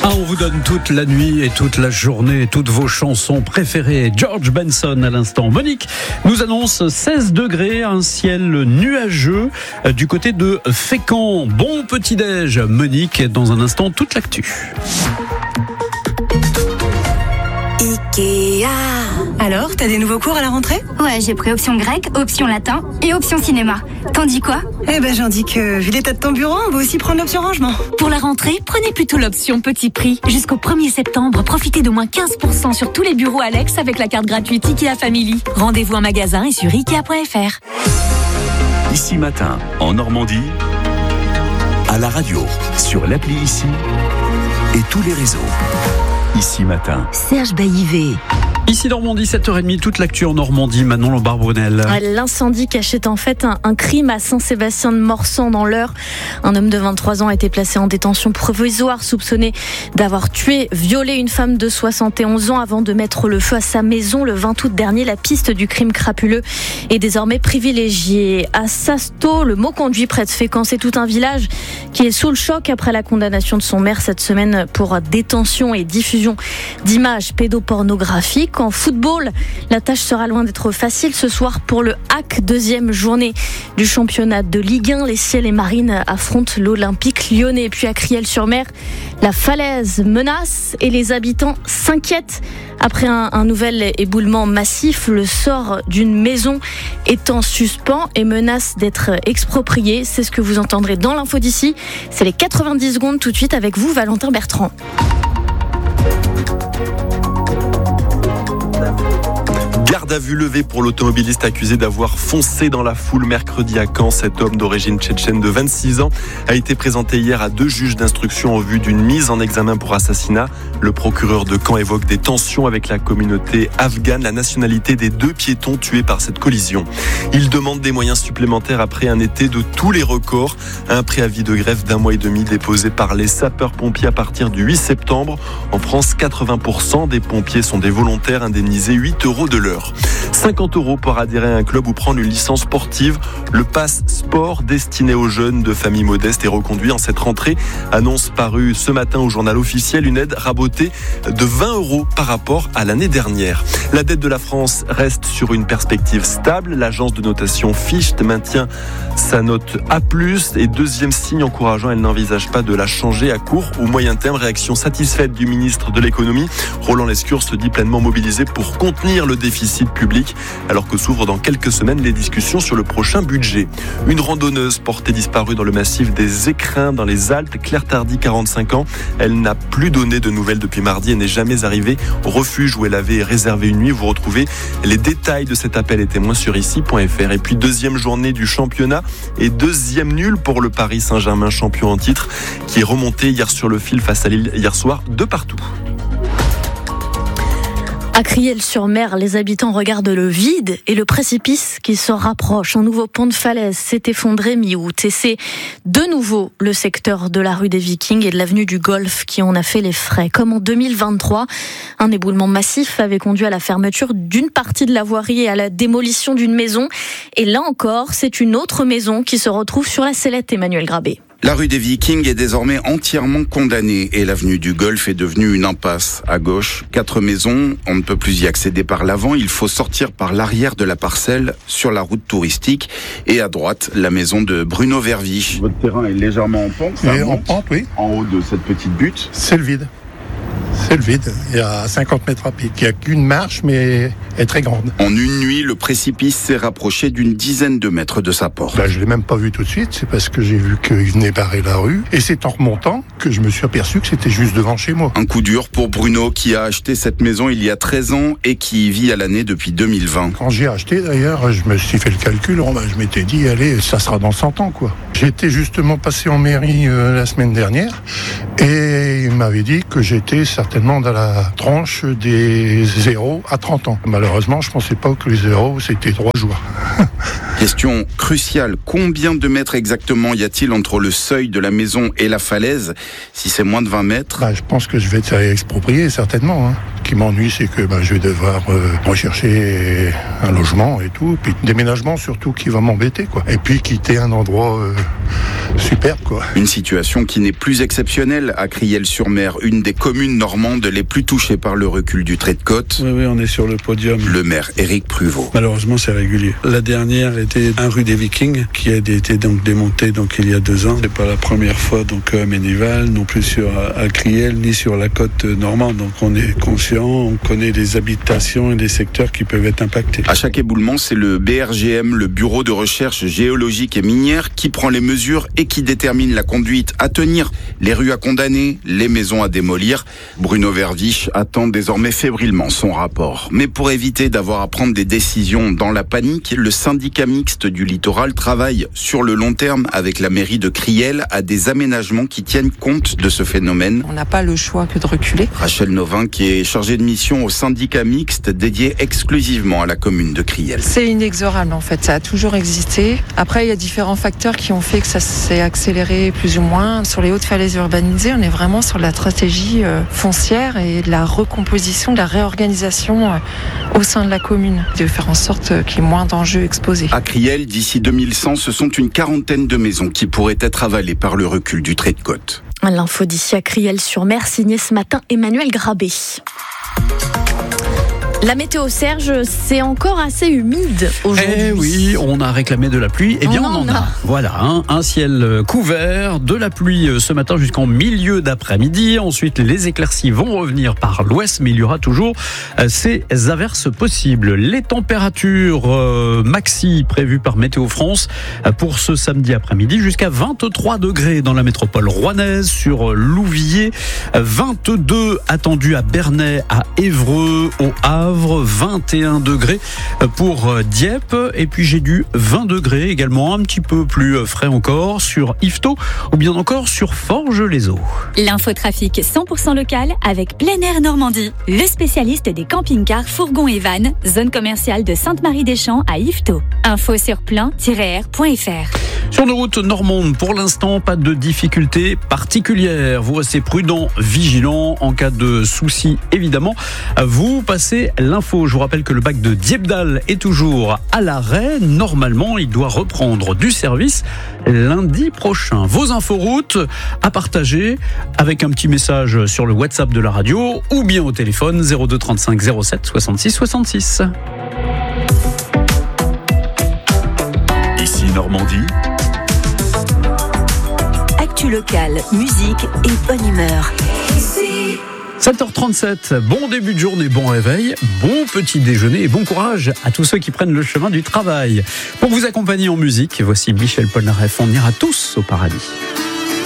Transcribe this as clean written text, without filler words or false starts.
On vous donne toute la nuit et toute la journée, toutes vos chansons préférées. George Benson à l'instant. Monique nous annonce 16 degrés, un ciel nuageux du côté de Fécamp. Bon petit-déj, Monique, dans un instant, toute l'actu. Ikea. Alors, t'as des nouveaux cours à la rentrée ? Ouais, j'ai pris option grec, option latin et option cinéma. T'en dis quoi ? Eh ben, j'en dis que, vu l'état de ton bureau, on va aussi prendre l'option rangement. Pour la rentrée, prenez plutôt l'option petit prix. Jusqu'au 1er septembre, profitez d'au moins 15% sur tous les bureaux Alex avec la carte gratuite Ikea Family. Rendez-vous en magasin et sur Ikea.fr. Ici Matin, en Normandie, à la radio, sur l'appli Ici et tous les réseaux. Ici Matin. Serge Baillivet. Ici Normandie, 7h30, toute l'actu en Normandie, Manon Lombard-Brunel. L'incendie cachait en fait un crime à Saint-Sébastien-de-Morsan dans l'Eure. Un homme de 23 ans a été placé en détention provisoire, soupçonné d'avoir tué, violé une femme de 71 ans avant de mettre le feu à sa maison le 20 août dernier. La piste du crime crapuleux est désormais privilégiée. À Sasto, le Mauconduit près de Fécamp, c'est tout un village qui est sous le choc après la condamnation de son maire cette semaine pour détention et diffusion d'images pédopornographiques. En football, la tâche sera loin d'être facile ce soir pour le HAC, deuxième journée du championnat de Ligue 1. Les Ciels et Marines affrontent l'Olympique Lyonnais. Puis à Criel-sur-Mer, la falaise menace et les habitants s'inquiètent. Après un nouvel éboulement massif, le sort d'une maison est en suspens et menace d'être expropriée. C'est ce que vous entendrez dans l'info d'ici. C'est les 90 secondes tout de suite avec vous, Valentin Bertrand. Garde à vue levée pour l'automobiliste accusé d'avoir foncé dans la foule mercredi à Caen. Cet homme d'origine tchétchène de 26 ans a été présenté hier à 2 juges d'instruction en vue d'une mise en examen pour assassinat. Le procureur de Caen évoque des tensions avec la communauté afghane, la nationalité des 2 piétons tués par cette collision. Il demande des moyens supplémentaires après un été de tous les records. Un préavis de grève d'1 mois et demi déposé par les sapeurs-pompiers à partir du 8 septembre. En France, 80% des pompiers sont des volontaires indemnisés 8 € de l'heure. 50 € pour adhérer à un club ou prendre une licence sportive. Le pass sport destiné aux jeunes de familles modestes est reconduit en cette rentrée. Annonce parue ce matin au journal officiel, une aide rabotée de 20 € par rapport à l'année dernière. La dette de la France reste sur une perspective stable. L'agence de notation Fitch maintient sa note A+, et deuxième signe encourageant, elle n'envisage pas de la changer à court ou moyen terme. Réaction satisfaite du ministre de l'économie. Roland Lescure se dit pleinement mobilisé pour contenir le déficit public, alors que s'ouvrent dans quelques semaines les discussions sur le prochain budget. Une randonneuse portée disparue dans le massif des Écrins dans les Alpes, Claire Tardy, 45 ans. Elle n'a plus donné de nouvelles depuis mardi et n'est jamais arrivée au refuge où elle avait réservé une nuit. Vous retrouvez les détails de cet appel et témoins sur ici.fr. Et puis deuxième journée du championnat et deuxième nul pour le Paris Saint-Germain, champion en titre, qui est remonté hier sur le fil face à Lille hier soir de partout. À Criel-sur-Mer, les habitants regardent le vide et le précipice qui se rapproche. Un nouveau pont de falaise s'est effondré mi-août et c'est de nouveau le secteur de la rue des Vikings et de l'avenue du Golfe qui en a fait les frais. Comme en 2023, un éboulement massif avait conduit à la fermeture d'une partie de la voirie et à la démolition d'une maison. Et là encore, c'est une autre maison qui se retrouve sur la sellette, Emmanuel Grabé. La rue des Vikings est désormais entièrement condamnée et l'avenue du Golfe est devenue une impasse. À gauche, 4 maisons, on ne peut plus y accéder par l'avant, il faut sortir par l'arrière de la parcelle sur la route touristique. Et à droite, la maison de Bruno Vervich. Votre terrain est légèrement en pente, ça monte, en pente, oui. En haut de cette petite butte. C'est le vide. C'est le vide. Il y a 50 mètres à pied. Il n'y a qu'une marche, mais elle est très grande. En une nuit, le précipice s'est rapproché d'une dizaine de mètres de sa porte. Je ne l'ai même pas vu tout de suite. C'est parce que j'ai vu qu'il venait barrer la rue. Et c'est en remontant que je me suis aperçu que c'était juste devant chez moi. Un coup dur pour Bruno qui a acheté cette maison il y a 13 ans et qui y vit à l'année depuis 2020. Quand j'ai acheté, d'ailleurs, je me suis fait le calcul. Je m'étais dit, allez, ça sera dans 100 ans, quoi. J'étais justement passé en mairie la semaine dernière et il m'avait dit que j'étais certainement dans la tranche des 0 à 30 ans. Malheureusement, je ne pensais pas que les 0, c'était 3 jours. Question cruciale, combien de mètres exactement y a-t-il entre le seuil de la maison et la falaise? Si c'est moins de 20 mètres... Je pense que je vais être exproprié, certainement. Ce qui m'ennuie, c'est que je vais devoir rechercher un logement et tout. Puis déménagement surtout qui va m'embêter, quoi. Et puis quitter un endroit superbe, quoi. Une situation qui n'est plus exceptionnelle à Criel-sur-Mer, une des communes normandes les plus touchées par le recul du trait de côte. Oui, on est sur le podium. Le maire Éric Pruvot. Malheureusement, c'est régulier. La dernière était un rue des Vikings, qui a été donc démontée il y a 2 ans. C'est pas la première fois à Ménéval, non plus à Criel, ni sur la côte normande. Donc on est conscient, on connaît les habitations et les secteurs qui peuvent être impactés. À chaque éboulement, c'est le BRGM, le Bureau de recherche géologique et minière, qui prend les mesures et qui détermine la conduite à tenir, les rues à condamner, les maisons à démolir. Bruno Verviche attend désormais fébrilement son rapport. Mais pour éviter d'avoir à prendre des décisions dans la panique, le syndicat mixte du littoral travaille sur le long terme avec la mairie de Criel à des aménagements qui tiennent compte de ce phénomène. On n'a pas le choix que de reculer. Rachel Novin, qui est chargée de mission au syndicat mixte dédié exclusivement à la commune de Criel. C'est inexorable en fait, ça a toujours existé. Après, il y a différents facteurs qui ont fait que ça s'est accéléré plus ou moins. Sur les hautes falaises urbanisées, on est vraiment sur la stratégie foncière et de la recomposition, de la réorganisation au sein de la commune, de faire en sorte qu'il y ait moins d'enjeux exposés. À Criel, d'ici 2100, ce sont une quarantaine de maisons qui pourraient être avalées par le recul du trait de côte. L'info d'ici à Criel-sur-Mer, signé ce matin Emmanuel Grabé. La météo, Serge, c'est encore assez humide aujourd'hui. Eh oui, on a réclamé de la pluie. Eh bien, on en a. Voilà, un ciel couvert, de la pluie ce matin jusqu'en milieu d'après-midi. Ensuite, les éclaircies vont revenir par l'ouest, mais il y aura toujours ces averses possibles. Les températures maxi prévues par Météo France pour ce samedi après-midi, jusqu'à 23 degrés dans la métropole rouennaise, sur Louviers, 22 attendus à Bernay, à Évreux, au Havre, 21 degrés pour Dieppe, et puis j'ai du 20 degrés également, un petit peu plus frais encore sur Yvetot ou bien encore sur Forges-les-Eaux. L'infotrafic 100% local avec Plein Air Normandie, le spécialiste des camping-cars, fourgons et vannes, zone commerciale de Sainte-Marie-des-Champs à Yvetot. Info sur plein-air.fr. Sur nos routes normandes, pour l'instant, pas de difficultés particulières. Vous restez prudents, vigilants en cas de soucis, évidemment. Vous passez l'info. Je vous rappelle que le bac de Diepdal est toujours à l'arrêt. Normalement, il doit reprendre du service lundi prochain. Vos inforoutes à partager avec un petit message sur le WhatsApp de la radio ou bien au téléphone 02 35 07 66 66. Ici Normandie. Actu locale, musique et bonne humeur. 7h37, bon début de journée, bon réveil, bon petit déjeuner et bon courage à tous ceux qui prennent le chemin du travail. Pour vous accompagner en musique, voici Michel Polnareff, on ira tous au paradis.